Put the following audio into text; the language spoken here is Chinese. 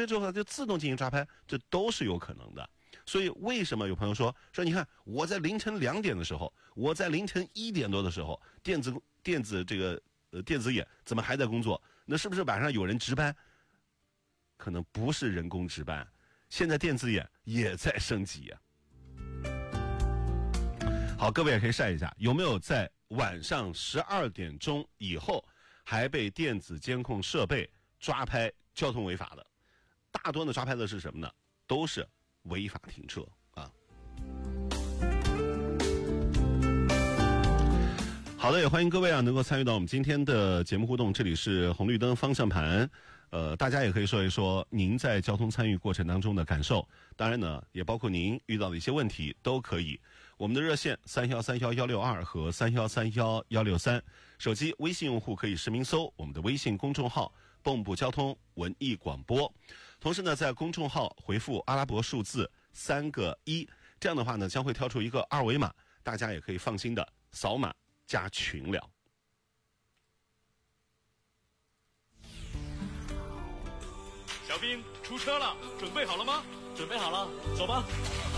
拍之后它就自动进行抓拍，这都是有可能的。所以为什么有朋友说你看我在凌晨2点的时候，我在凌晨1点多的时候，电子眼怎么还在工作？那是不是晚上有人值班？可能不是人工值班，现在电子眼也在升级啊。好，各位也可以晒一下，有没有在晚上12点钟以后还被电子监控设备抓拍交通违法的？大多的抓拍的是什么呢？都是违法停车啊。好的，也欢迎各位啊能够参与到我们今天的节目互动。这里是红绿灯方向盘，大家也可以说一说您在交通参与过程当中的感受，当然呢也包括您遇到的一些问题都可以。我们的热线31311162和31311163，手机微信用户可以实名搜我们的微信公众号蚌埠交通文艺广播，同时呢在公众号回复阿拉伯数字3个1，这样的话呢将会跳出一个2维码，大家也可以放心的扫码加群聊。 小兵出车了，准备好了吗？ 准备好了，走吧。